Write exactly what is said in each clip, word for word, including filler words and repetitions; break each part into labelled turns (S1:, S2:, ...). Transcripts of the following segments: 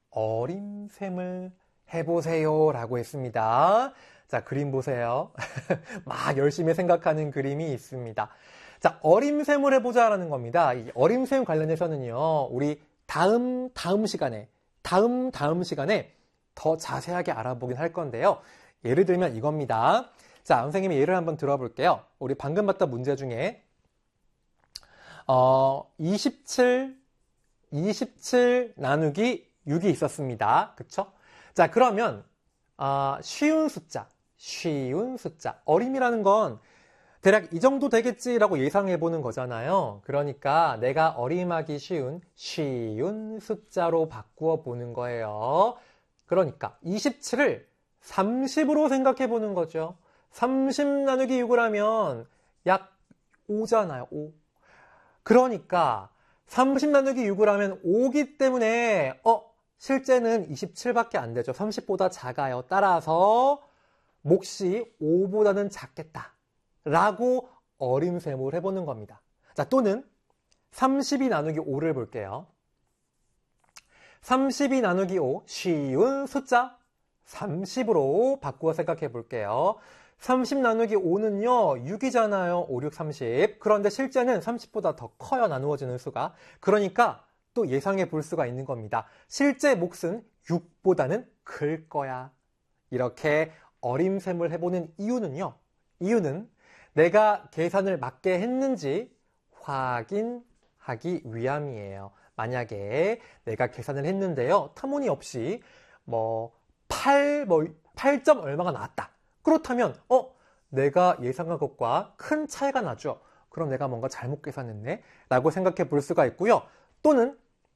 S1: 어림셈을 해보세요 라고 했습니다. 자, 그림 보세요. 막 열심히 생각하는 그림이 있습니다. 자, 어림셈을 해보자라는 겁니다. 이 어림셈 관련해서는요, 우리 다음, 다음 시간에, 다음, 다음 시간에 더 자세하게 알아보긴 할 건데요. 예를 들면 이겁니다. 자, 선생님이 예를 한번 들어볼게요. 우리 방금 봤던 문제 중에, 어, 이십칠, 이십칠 나누기 육이 있었습니다. 그쵸? 자, 그러면, 어, 쉬운 숫자, 쉬운 숫자. 어림이라는 건 대략 이 정도 되겠지라고 예상해보는 거잖아요. 그러니까 내가 어림하기 쉬운, 쉬운 숫자로 바꾸어 보는 거예요. 그러니까 이십칠을 삼십으로 생각해보는 거죠. 삼십 나누기 육을 하면 약 오잖아요. 오. 그러니까 삼십 나누기 육을 하면 오기 때문에 어 실제는 이십칠밖에 안 되죠. 삼십보다 작아요. 따라서 몫이 오보다는 작겠다 라고 어림셈을 해보는 겁니다. 자, 또는 삼십이 나누기 오를 볼게요. 삼십이 나누기 오, 쉬운 숫자 삼십으로 바꾸어 생각해 볼게요. 삼십 나누기 오는요, 육이잖아요. 오, 육, 삼십. 그런데 실제는 삼십보다 더 커요. 나누어지는 수가. 그러니까 또 예상해 볼 수가 있는 겁니다. 실제 몫은 육보다는 클 거야. 이렇게 어림셈을 해보는 이유는요. 이유는 내가 계산을 맞게 했는지 확인하기 위함이에요. 만약에 내가 계산을 했는데요. 터무니없이 뭐 팔, 뭐 팔 점 얼마가 나왔다. 그렇다면 어 내가 예상한 것과 큰 차이가 나죠. 그럼 내가 뭔가 잘못 계산했네 라고 생각해 볼 수가 있고요. 또는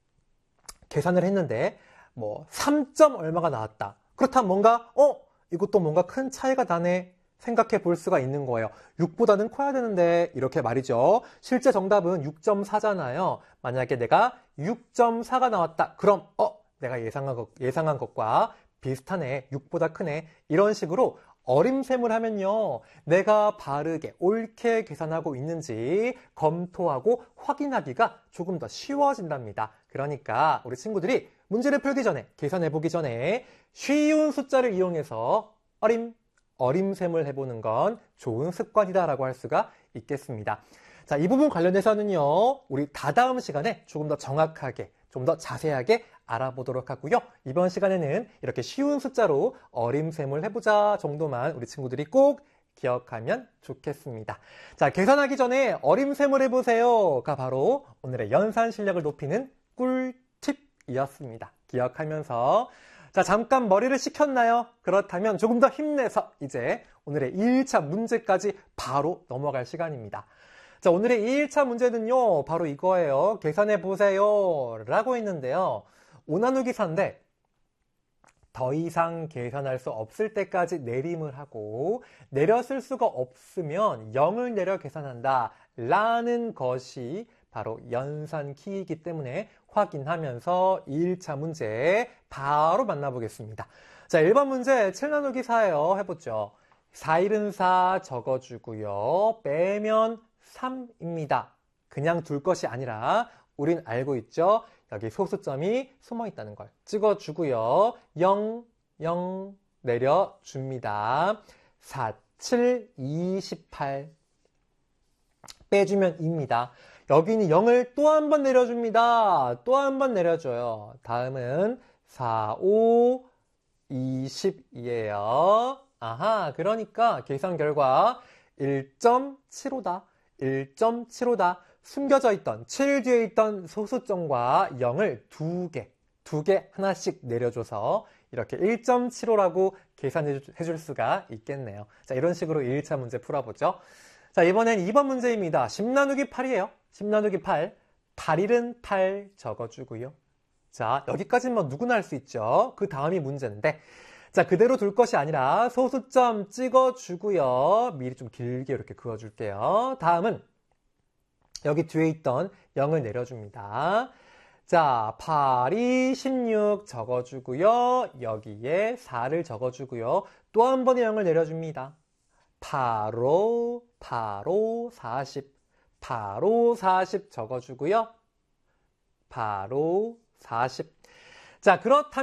S1: 계산을 했는데 뭐 삼 점 얼마가 나왔다. 그렇다면 뭔가 어 이것도 뭔가 큰 차이가 나네 생각해 볼 수가 있는 거예요. 육보다는 커야 되는데 이렇게 말이죠. 실제 정답은 육 점 사잖아요. 만약에 내가 육 점 사가 나왔다. 그럼 어 내가 예상한, 것, 예상한 것과 비슷하네. 육보다 크네. 이런 식으로 어림셈을 하면요. 내가 바르게 옳게 계산하고 있는지 검토하고 확인하기가 조금 더 쉬워진답니다. 그러니까 우리 친구들이 문제를 풀기 전에, 계산해 보기 전에 쉬운 숫자를 이용해서 어림, 어림셈을 해보는 건 좋은 습관이다라고 할 수가 있겠습니다. 자, 이 부분 관련해서는요, 우리 다다음 시간에 조금 더 정확하게, 좀 더 자세하게 알아보도록 하고요. 이번 시간에는 이렇게 쉬운 숫자로 어림셈을 해보자 정도만 우리 친구들이 꼭 기억하면 좋겠습니다. 자, 계산하기 전에 어림셈을 해보세요가 바로 오늘의 연산 실력을 높이는 꿀팁이었습니다. 기억하면서 자, 잠깐 머리를 식혔나요? 그렇다면 조금 더 힘내서 이제 오늘의 이 일차 문제까지 바로 넘어갈 시간입니다. 자, 오늘의 이 일차 문제는요, 바로 이거예요. 계산해 보세요 라고 했는데요. 오 나누기 사인데 더 이상 계산할 수 없을 때까지 내림을 하고 내려 쓸 수가 없으면 영을 내려 계산한다 라는 것이 바로 연산키이기 때문에 확인하면서 이 일차 문제 바로 만나보겠습니다. 자, 일 번 문제 칠 나누기 사예요. 해보죠. 사 일은 사 적어주고요. 빼면 삼입니다. 그냥 둘 것이 아니라 우린 알고 있죠. 여기 소수점이 숨어 있다는 걸 찍어주고요. 영, 영 내려줍니다. 사, 칠, 이십팔 빼주면 이입니다. 여기는 영을 또 한 번 내려줍니다. 또 한 번 내려줘요. 다음은 사, 오, 이십이에요. 아하, 그러니까 계산 결과 일 점 칠오다. 일 점 칠오다. 숨겨져 있던 칠 뒤에 있던 소수점과 영을 두 개, 두 개 하나씩 내려줘서 이렇게 일 점 칠오라고 계산해 줄 수가 있겠네요. 자, 이런 식으로 이 일차 문제 풀어보죠. 자, 이번엔 이 번 문제입니다. 십 나누기 팔이에요. 십 나누기 팔. 팔 일은 팔 적어주고요. 자, 여기까지는 뭐 누구나 할 수 있죠. 그 다음이 문제인데, 자, 그대로 둘 것이 아니라 소수점 찍어주고요. 미리 좀 길게 이렇게 그어줄게요. 다음은 여기 뒤에 있던 영을 내려줍니다. 자, 팔이 십육 적어주고요. 여기에 사를 적어주고요. 또 한 번의 영을 내려줍니다. 팔오, 팔오, 사십. 팔오, 사십 적어주고요. 팔오, 사십. 자, 그렇다면